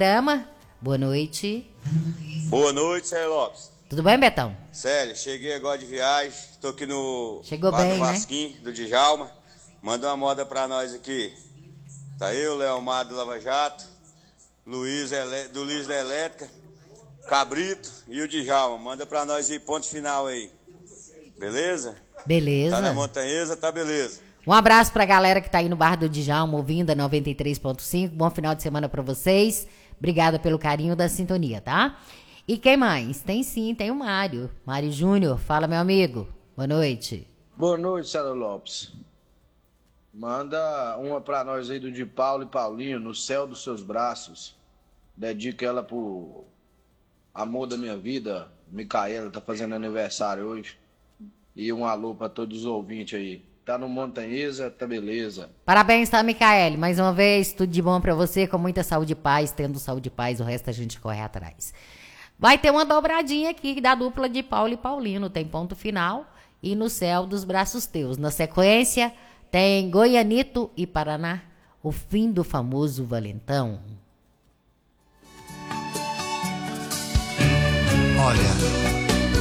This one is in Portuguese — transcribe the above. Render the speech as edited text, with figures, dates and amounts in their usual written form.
programa. Boa noite. Boa noite, Célio Lopes. Tudo bem, Betão? Célio, cheguei agora de viagem. Tô aqui no Chegou Bar bem, do Vasquinho, do Djalma. Manda uma moda pra nós aqui. Tá eu, Leomar do Lava Jato, do Luiz da Elétrica, Cabrito e o Djalma. Manda pra nós aí, ponto final aí. Beleza? Beleza. Tá na Montanhesa, tá beleza. Um abraço pra galera que tá aí no Bar do Djalma, ouvindo a 93.5. Bom final de semana pra vocês. Obrigada pelo carinho da sintonia, tá? E quem mais? Tem sim, tem o Mário. Mário Júnior, fala, meu amigo. Boa noite. Boa noite, Célio Lopes. Manda uma pra nós aí do de Paulo e Paulinho, No Céu dos Seus Braços. Dedica ela pro amor da minha vida, Micaela, tá fazendo aniversário hoje. E um alô pra todos os ouvintes aí. Tá no Montanhesa, tá beleza. Parabéns, tá, Micaele? Mais uma vez, tudo de bom pra você, com muita saúde e paz. Tendo saúde e paz, o resto a gente corre atrás. Vai ter uma dobradinha aqui da dupla de Paulo e Paulino. Tem ponto final e No Céu dos Braços Teus. Na sequência, tem Goianito e Paraná, o fim do famoso valentão. Olha,